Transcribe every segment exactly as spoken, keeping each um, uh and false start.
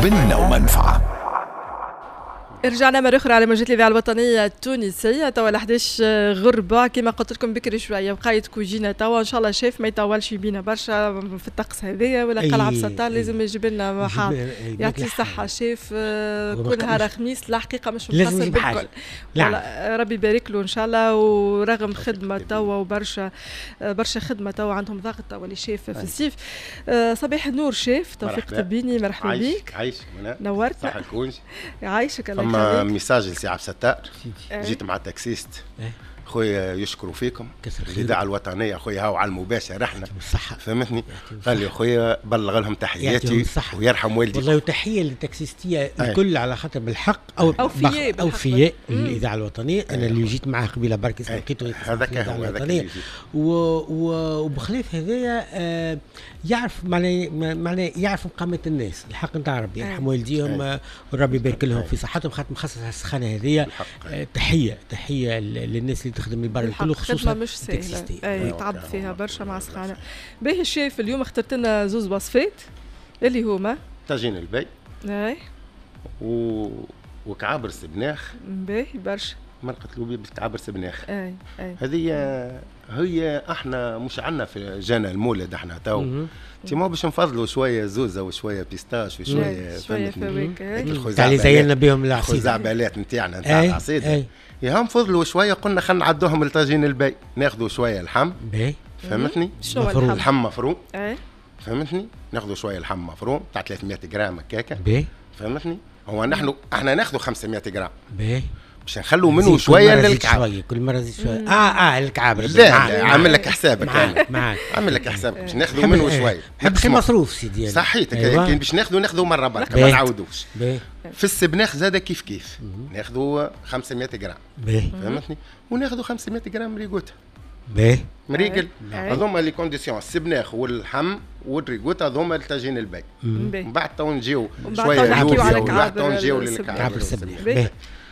بنة ومنفعة. رجعنا مرة أخرى على موجات الإذاعة الوطنية التونسية. توا الحداش غربة كما قلت لكم بكري شوية وقايت كوجينا توا إن شاء الله شاف ما يطولش بينا برشا في الطقس هذايا ولا قلعة بسطار لازم يجيب لنا حاضر يعطي الصحة شاف كل نهار خميس الحقيقة مش مقصر بالكل. ربي يبارك له إن شاء الله. ورغم خدمة توا وبرشا برشا خدمة توا عندهم ضغط توا اللي شاف في الصيف. صباح النور شاف توفيق تبيني مرحبا بيك. عايشك نورتنا. صح الكونج عايشك الله. أما ميساج لسي عبد الستار جيت مع تاكسيست خويا يشكروا فيكم الإذاعة الوطنية خويا هاو على المباشر احنا فهمتني قال لي خويا بلغ لهم تحياتي ويرحم والدي والله وتحية للتاكسيستية الكل على خاطر بالحق أو أوفياء أوفياء الإذاعة الوطنية. أنا اللي جيت معاه قبيلة برك اسمه لقيته هذاك هو هذاك وبخلاف هذايا آه يعرف معناه معناه يعرف مقامة الناس الحق نتاع ربي يرحم والديهم وربي يبارك لهم في صحتهم خاطر مخصص السخانة هذيا. آه تحية تحية للناس اللي تخدم البر الكل خصوصا مش سهلة يتعب فيها برشا مع سخانة. باهي الشيف اليوم اخترت لنا زوز وصفات اللي هما طاجين البي اي و... وكعابر سبناخ. باهي برشا مرقة لوبيا بكعابر سبناخ. اي اي هذه هي احنا مش عندنا في جانا المولد احنا تو انت ما باش نفضلوا شويه زوزه وشويه بيستاش وشويه شويه فواكه تاع اللي زينا بهم العصير الخزعبلات نتاعنا نتاع العصير يا نفضلوا شويه قلنا خلينا نعدوهم لطاجين البي ناخذوا شويه اللحم باهي فهمتني شنو اللحم مفروم اي فهمتني ناخذوا شويه اللحم مفروم تاع ثلاثمية غرام هكاكا باهي فهمتني هو نحن احنا ناخذوا خمسمية غرام باهي باش نخلوا منه شويه للكعاب كل مره زيد شويه اه اه الكعاب لا عامل لك حسابك انا معاك عامل لك حسابك باش ناخذوا منه شويه نبقي مصروف سيدي صحيتك كاين باش ناخذوا ناخذوا مره برك ما نعاودوش في السبناخ زاد كيف كيف ناخذوا خمسمية غرام فهمتني وناخذوا خمسمية غرام ريغوتا باهي مريقل هذوما لي كونديسيون السبناخ واللحم والريغوتا هذوما لطاجين البي من بعد تو نجيو شويه لوبيا ومن بعد تو نجيو للكعاب السبناخ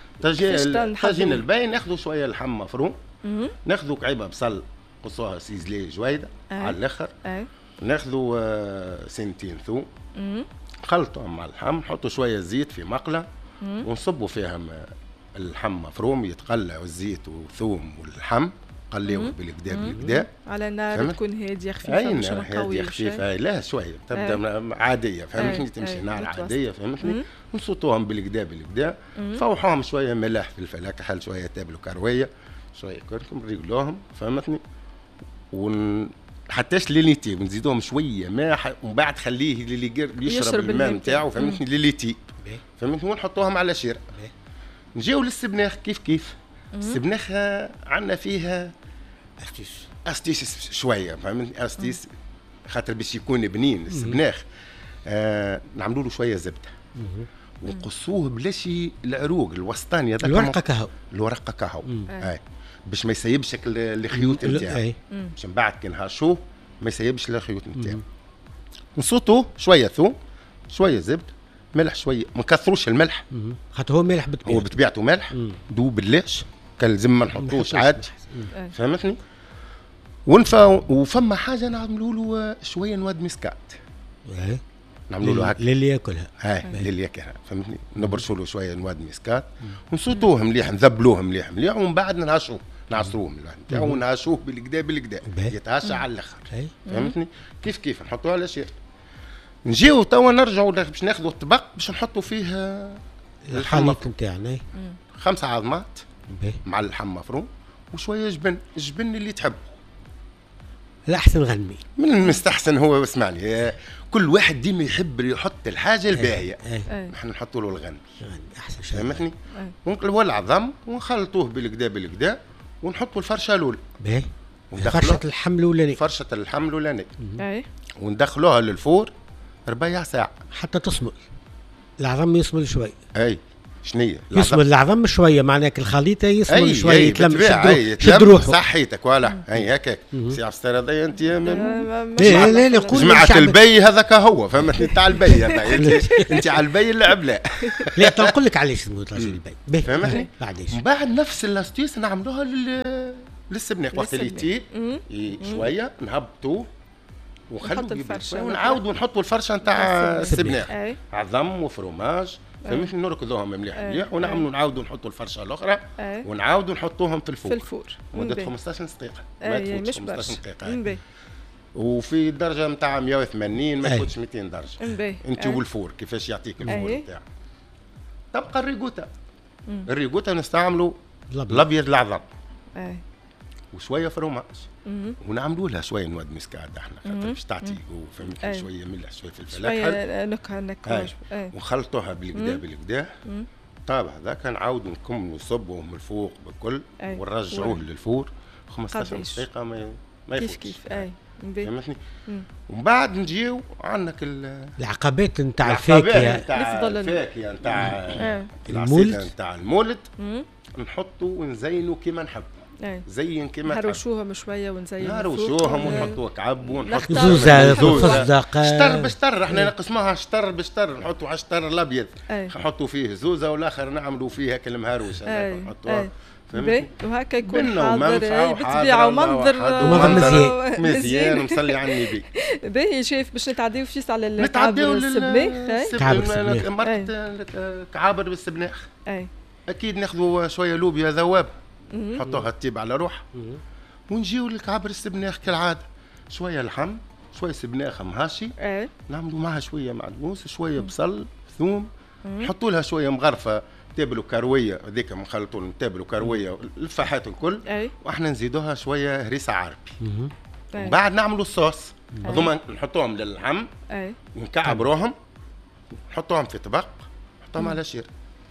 طاجين البي ناخذوا شويه لحم مفروم ناخذوا كعيبه بصل قصوها سيزلي جويده على الاخر ناخذوا آه سنتين ثوم خلطهم مع اللحم نحطوا شويه زيت في مقله ونصبوا فيها اللحم مفروم يتقلى والزيت والثوم واللحم قليوه بالكدا بالكدا على نار تكون هاديه خفيفه مش قويه خفيفه لا شويه تبدا عاديه فهمتني تمشي نار عاديه فهمتني نصوتوهم بالكدا بالكدا نفوحوهم شويه ملح فلفل هكا حل شويه تابل وكرويه شويه كركم ريقلوهم فهمتني ون حتىش ليليتي ونزيدوهم شويه ماء ومن بعد خليه اللي يشرب الماء نتاعو فهمتني ليليتي فهمتني ونحطوهم على شير. نجيو للسبناخ كيف كيف السبناخ عندنا فيها استيس استيس شويه فهمتني استيس خاطر باش يكون بنين السبناخ آه نعملوا له شويه زبده ونقصوه بلاش العروق الوسطاني هذاك الورقه كهو الورقه كهو اي باش ما يسيبش الخيوط نتاعو باش من بعد كي نهاشوه ما يسيبش الخيوط نتاعو نصوتوه شويه ثوم شويه زبده ملح شويه ما نكثروش الملح خاطر هو ملح بطبيعته هو بطبيعته ملح دوب بلاش كان لازم ما نحطوش عاد فهمتني. ونفا وفما حاجه نعملوا له شويه نواد مسكات نعملوا له هكا للي ياكلها هاي للي ياكلها فهمتني نبرشوا له شويه نواد مسكات ونصوتوه مليح نذبلوه مليح مليح ومن بعد نعشوه نعصروه مليح نتاعو ونعشوه بالكدا بالكدا يتعشى على الاخر فهمتني كيف كيف نحطوه على شيء. نجيو توا نرجعوا باش ناخذوا الطبق باش نحطوا فيه الحليب نتاعنا خمسة عظمات مع اللحم مفروم وشويه جبن الجبن اللي تحب الاحسن غنمي من المستحسن هو اسمعني كل واحد ديما يحب يحط الحاجه الباهيه نحن نحطوا له الغنمي احسن شيء فهمتني ونقلبوا العظم ونخلطوه بالكدا بالكدا ونحطوا الفرشه الاولى باهي فرشه اللحم الاولاني فرشه اللحم الاولاني اي وندخلوها للفور ربع ساعه حتى تصمل العظم يصمل شوي اي شنية يصمل العظم شويه معناك الخليطه يصمل شويه يتلم شد روحه صحيتك ولا اي هكاك سي عبد هذا انت لا لا نقول جماعه البي هذاك هو فهمتني تاع البي هذا انت على البي اللعب لا لا نقول لك علاش اسمه طاجين البي فهمتني بعديش من بعد نفس الاستيس نعملوها لل للسبناخ وقت اللي يطيب شويه نهبطوه ونحط الفرشه ونعاودوا نحطوا الفرشه نتاع السبناخ عظم وفروماج فهمتني نركضوهم مليح مليح ونعملوا نعاودوا نحطوا الفرشه الاخرى ونعاودوا نحطوهم في الفور في الفور مده خمسطاش دقيقه ما تفوتش خمسطاش دقيقه وفي درجه نتاع مية وثمانين ما تفوتش مئتين درجه انت والفور كيفاش يعطيك الفور نتاعك. تبقى الريغوتا الريغوتا نستعملوا الابيض العظم وشويه فروماج ونعملوا لها شويه نواد مسكاد احنا خاطر باش تعطي فهمت شويه ملح شويه فلفل شويه نكهه نكهه ونخلطوها بالكدا بالكدا طابع هذاك نعاودوا نكملوا نصبوه من الفوق بالكل ونرجعوه للفور خمسطاش دقيقه ما ما يفوتش كيف كيف اي فهمتني. ومن بعد نجيو عندك العقبات نتاع الفاكهه نتاع الفاكهه نتاع المولد نتاع المولد نحطوا ونزينوا كيما نحب زين كيما نهروشوهم شويه ونزينوا نهروشوهم ونحطوا كعب ونحطوا زوزه فصدق شطر بشطر احنا نقسموها شطر بشطر نحطوا على الشطر الابيض نحطوا فيه زوزه والاخر نعملوا فيه هكا المهروش نحطوها فهمتني وهكا يكون حاضر بالطبيعه ومنظر مزيان مزيان ومصلي على النبي. باهي شايف باش نتعداو فيس على الكعابر السبناخ كعابر مرت كعابر بالسبناخ اكيد ناخذوا شويه لوبيا ذواب نحطوها تطيب على روح ونجيو للكعابر السبناخ كالعاده شويه لحم شويه سبناخ مهاشي نعملوا معها شويه معدنوس شويه بصل ثوم نحطوا لها شويه مغرفه تابلو كرويه هذيك نخلطوا نتابلو كرويه الفاحات الكل واحنا نزيدوها شويه هريسه عربي ومن بعد نعملوا الصوص هذوما نحطوهم للحم ونكعبروهم نحطوهم في طبق نحطوهم على شير.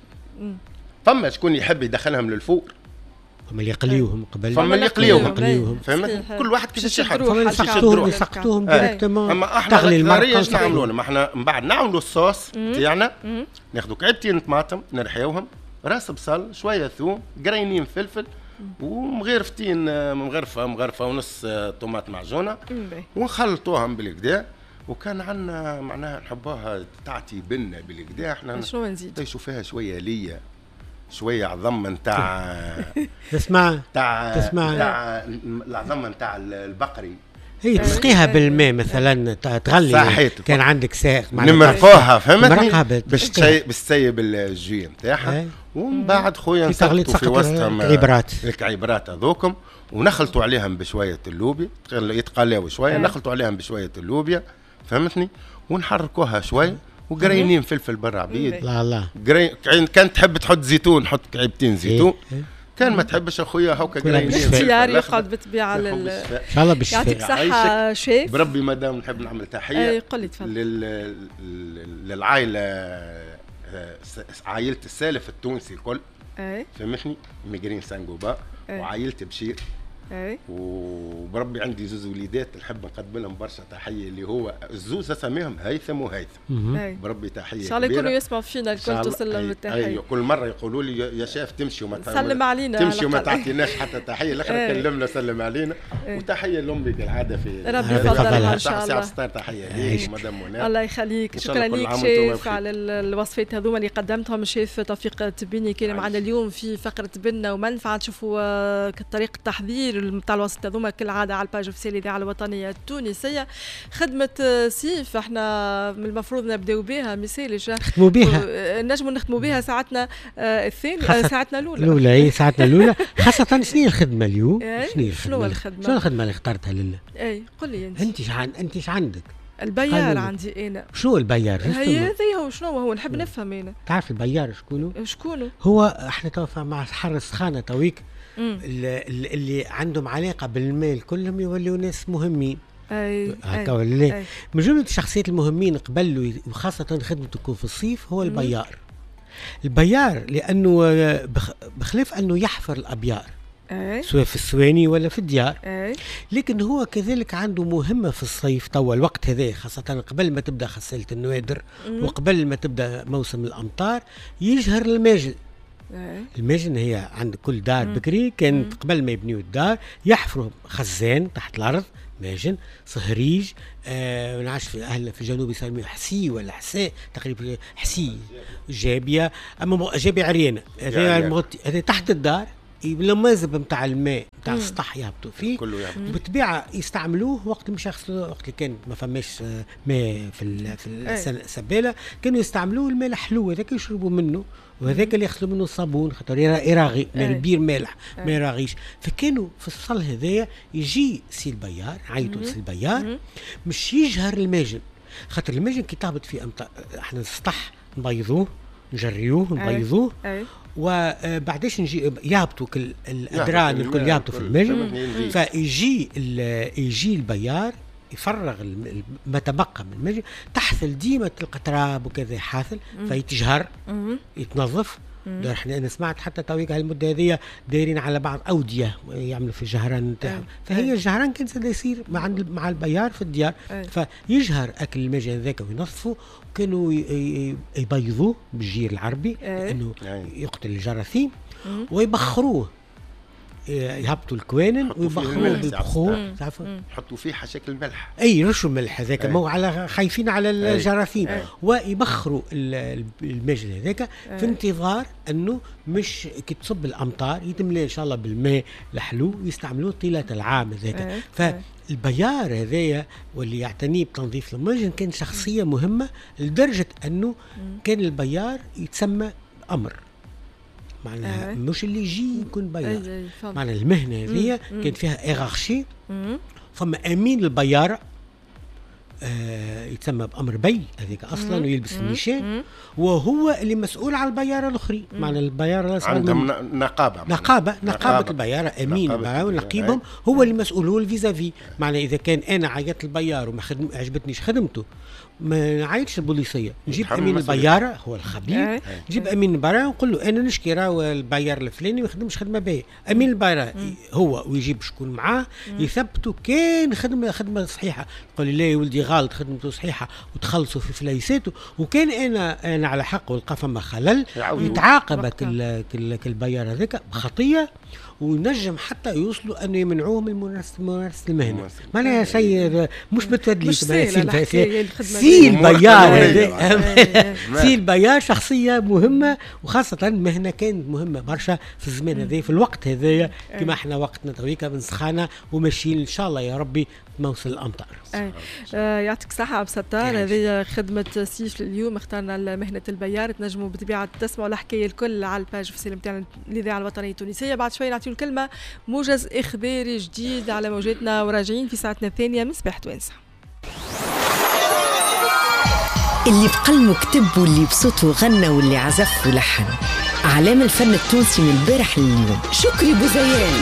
فما شكون يحب يدخلهم للفور فما اللي يقليوهم قبل فما اللي يقليوهم فهمت كل واحد كيفاش يحب فما يسقطوهم يسقطوهم ديريكتومون اما احنا الغريه اش نعملونا ما احنا من بعد نعملوا الصوص تاعنا ناخذوا كعبتين طماطم نرحيوهم راس بصل شويه ثوم قرينين فلفل ومغرفتين مغرفه مغرفه ونص طماط معجونه ونخلطوهم بالكدا وكان عندنا معناها نحبوها تعطي بنه بالكدا احنا شنو نزيد نشوف فيها شويه ليا شويه عظم نتاع تسمع تاع تسمع تاع العظم نتاع البقري هي تسقيها بالماء مثلا تغلي صحيت. كان عندك ساق نمرقوها فهمتني باش تسيب الجوي نتاعها ومن بعد خويا نسقطوا في وسطهم العبرات العبرات هذوكم ونخلطوا عليهم بشويه اللوبيا يتقلاو شويه نخلطوا عليهم بشويه اللوبيا فهمتني ونحركوها شوي وقرينين فلفل برا عبيد لا لا قرين كان تحب تحط زيتون حط كعيبتين زيتون كان ما تحبش اخويا هكا قرينين اختيار يقعد بالطبيعه ان شاء الله بالشفاء يعطيك صحه شيف بربي مدام نحب نعمل تحيه اي قل لي تفضل للعائله عائله السالف التونسي الكل اي فهمتني ميغرين سانغوبا وعائله بشير اي وبربي عندي زوز وليدات نحب نقدم لهم برشا تحيه اللي هو الزوز اسميهم هيثم وهيثم بربي تحيه ان شاء الله يكونوا يسمعوا فينا الكل توصل لهم التحيه. ايوه كل مره يقولوا لي يا شاف تمشي وما سلم علينا تمشي وما تعطيناش حتى تحيه الاخر كلمنا سلم علينا وتحيه لامي كالعاده في ربي يفضلها ان شاء الله تحيه ليك ومدام منى الله يخليك شكرا ليك شيف على الوصفات هذوما اللي قدمتهم الشيف توفيق التبيني كان معنا اليوم في فقره بنه ومنفعه تشوفوا طريقه التحضير نتاع الوسط هذوما كالعاده على الباج اوفيسيال الاذاعه الوطنيه التونسيه. خدمه سيف احنا من المفروض نبداو بها مثالي نختموا بها نجموا نختموا بها ساعتنا الثانيه ساعتنا الاولى الاولى اي ساعتنا الاولى خاصه شنو هي الخدمه اليوم شنو الخدمه شنو الخدمه اللي اخترتها لله اي قل لي انت انت شحال انت ش عندك البيار عندي انا شو البيار هي هذا هو شنو هو نحب نفهم انا تعرف البيار شكونه شكونه هو احنا توفى مع حر السخانه تويك اللي, اللي عندهم علاقه بالمال كلهم يوليوا ناس مهمين اي هكا ولا لا من جمله الشخصيات المهمين قبل وخاصه خدمته تكون في الصيف هو البيار. البيار لانه بخلاف انه يحفر الابيار أي. سواء في السواني ولا في الديار أي. لكن هو كذلك عنده مهمة في الصيف توا الوقت هذا خاصة قبل ما تبدأ خسالة النوادر مم. وقبل ما تبدأ موسم الأمطار يجهر الماجل. أي. الماجن هي عند كل دار مم. بكري كانت مم. قبل ما يبنيوا الدار يحفروا خزان تحت الأرض ماجن صهريج آه نعرف في أهل في الجنوب يسموه حسي ولا حساء تقريبا حسي جابية أما جابية عريانة هذا تحت الدار المنزب نتاع الماء نتاع السطح يهبطوا فيه بالطبيعه يستعملوه وقت مش يغسلوه، وقت اللي كان ما فماش ماء في في السباله كانوا يستعملوه الماء الحلو هذاك يشربوا منه، وهذاك اللي يغسلوا منه الصابون خاطر يراغي من البير مالح ما يراغيش. فكانوا في الصل هذايا يجي سي البيار عيطوا سي البيار مش يجهر الماجن، خاطر الماجن كي تهبط في أمطار احنا السطح نبيضوه نجريوه نبيضوه وبعدش نجي يهبطوا كل الادران الكل يهبطوا في الماجن، فيجي يجي البيار يفرغ ما تبقى من الماجن تحصل ديما تلقى تراب وكذا حاصل فيتجهر يتنظف. احنا انا سمعت حتى تويك هالمده هذه دايرين على بعض اوديه يعملوا في الجهران نتاعهم، فهي الجهران كان سدا يصير مع مع البيار في الديار فيجهر اكل الماجن ذاك وينظفوا، كانوا يبيضوه بالجير العربي لانه يقتل الجراثيم ويبخروه يهبطوا الكوانن ويبخروه بالبخور يحطوا فيه حشاك الملح اي رشوا الملح هذاك ما هو على خايفين على الجراثيم ويبخروا الماجن هذاك في انتظار انه مش كي تصب الامطار يتملى ان شاء الله بالماء الحلو يستعملوه طيله العام هذاك. فالبيار هذايا واللي يعتني بتنظيف الماجن كان شخصيه مهمه لدرجه انه كان البيار يتسمى امر معناها مش اللي يجي يكون بيار، معناها المهنه هذه كان فيها إيرارشي، فما امين البياره آه يتسمى بأمر بي هذيك اصلا ويلبس النيشان وهو اللي مسؤول على البياره الاخرين، معناها البياره عندهم نقابه نقابه نقابه البياره امين ونقيبهم هو اللي مسؤول هو الفيزافي. معناها اذا كان انا عيطت البيار وما خدم عجبتنيش خدمته ما نعيطش البوليسيه نجيب امين البياره هو الخبير نجيب امين البياره ونقول له انا نشكي راهو البيار الفلاني ما يخدمش خدمه باهيه. امين البياره هو ويجيب شكون معاه يثبتوا كان خدمه خدمه صحيحه، يقول لي لا يا ولدي غلط خدمته صحيحه وتخلصوا في فليساته، وكان انا انا على حق والقى فما خلل يتعاقب البيار هذاك بخطيه وينجم حتى يوصلوا انه يمنعوه من ممارسه المهنه. معناها شيء مش متودلي سي البيار سي البيار شخصيه مهمه، وخاصه المهنه كانت مهمه برشا في الزمان هذا في الوقت هذايا كما احنا وقتنا تويكا من سخانه وماشيين ان شاء الله يا ربي موسم الامطار. آه يعطيك الصحه عبد الستار. هذه خدمه سيف اليوم اخترنا مهنه البيار. تنجموا بطبيعه تسمعوا الحكايه الكل على الباج في نتاع الاذاعه الوطنيه التونسيه. بعد شوي نعطيو الكلمه موجز اخباري جديد على موجاتنا وراجعين في ساعتنا الثانيه من صباح توانسه. اللي بقلمه كتب واللي بصوته غنى واللي عزف ولحن، اعلام الفن التونسي من البارح لليوم. شكري بوزيان.